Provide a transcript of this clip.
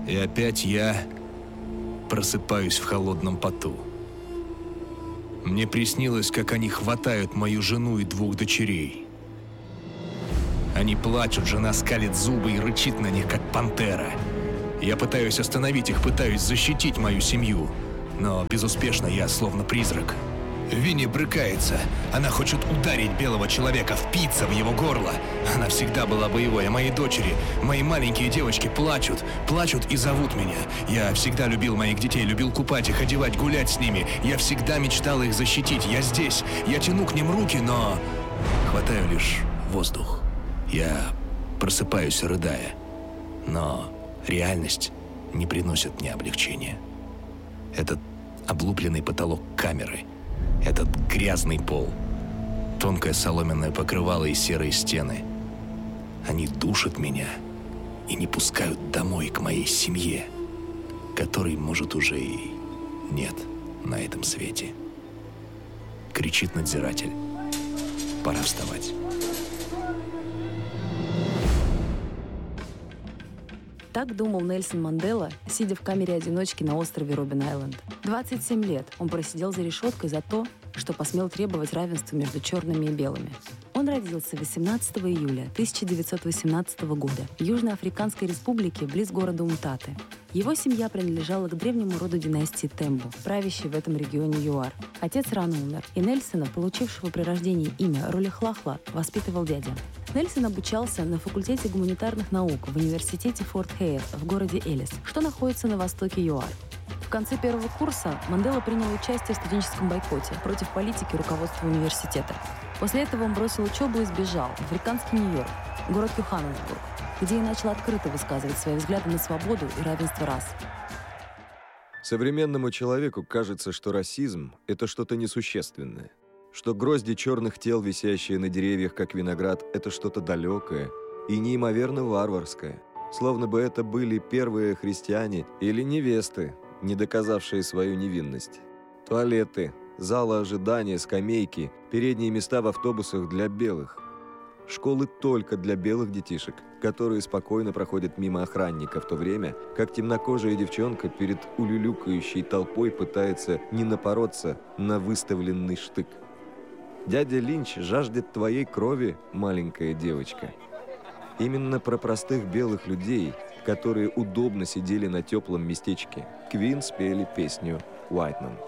И опять я просыпаюсь в холодном поту. Мне приснилось, как они хватают мою жену и 2 дочерей. Они плачут, жена скалит зубы и рычит на них, как пантера. Я пытаюсь остановить их, пытаюсь защитить мою семью, но безуспешно, я словно призрак. Винни брыкается. Она хочет ударить белого человека, впиться в его горло. Она всегда была боевой, а мои дочери, мои маленькие девочки плачут и зовут меня. Я всегда любил моих детей, любил купать их, одевать, гулять с ними. Я всегда мечтал их защитить. Я здесь, я тяну к ним руки, но хватаю лишь воздух. Я просыпаюсь, рыдая, но реальность не приносит мне облегчения. Этот облупленный потолок камеры, этот грязный пол, тонкое соломенное покрывало и серые стены. Они душат меня и не пускают домой к моей семье, которой, может, уже и нет на этом свете. Кричит надзиратель. Пора вставать. Так думал Нельсон Мандела, сидя в камере-одиночке на острове Роббин-Айленд. 27 лет он просидел за решеткой за то, что посмел требовать равенства между черными и белыми. Он родился 18 июля 1918 года в Южноафриканской республике близ города Умтаты. Его семья принадлежала к древнему роду династии Тембу, правящей в этом регионе ЮАР. Отец рано умер, и Нельсона, получившего при рождении имя Ролихлахла, воспитывал дядя. Нельсон обучался на факультете гуманитарных наук в университете Форт Хейер в городе Элис, что находится на востоке ЮАР. В конце первого курса Мандела принял участие в студенческом бойкоте против политики руководства университета. После этого он бросил учебу и сбежал в африканский Нью-Йорк, город Йоханнесбург, где и начал открыто высказывать свои взгляды на свободу и равенство рас. Современному человеку кажется, что расизм – это что-то несущественное, что грозди черных тел, висящие на деревьях, как виноград, это что-то далекое и неимоверно варварское, словно бы это были первые христиане или невесты, не доказавшие свою невинность. Туалеты, залы ожидания, скамейки, передние места в автобусах для белых. Школы только для белых детишек, которые спокойно проходят мимо охранника, в то время как темнокожая девчонка перед улюлюкающей толпой пытается не напороться на выставленный штык. Дядя Линч жаждет твоей крови, маленькая девочка. Именно про простых белых людей, которые удобно сидели на теплом местечке, Квин спели песню «White Man».